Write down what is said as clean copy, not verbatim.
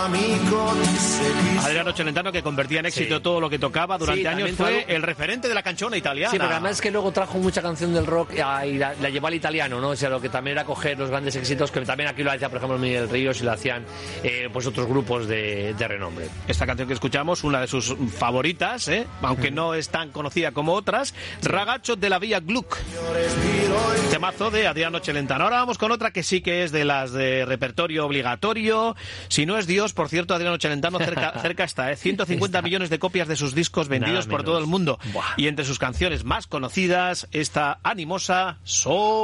Adriano Celentano, que convertía en éxito todo lo que tocaba durante años, fue el referente de la canchona italiana. Sí, pero además es que luego trajo mucha canción del rock y la llevó al italiano, ¿no? O sea, lo que también era coger los grandes éxitos, que también aquí lo hacía, por ejemplo, Miguel Ríos, y lo hacían pues otros grupos de renombre. Esta canción que escuchamos, una de sus favoritas, aunque no es tan conocida como otras, Ragazzo de la Via Gluck, temazo de Adriano Celentano. Ahora vamos con otra que sí que es de las de repertorio obligatorio. Si no es Dios, por cierto, Adriano Celentano cerca está, 150 millones de copias de sus discos vendidos por todo el mundo. Buah. Y entre sus canciones más conocidas, esta animosa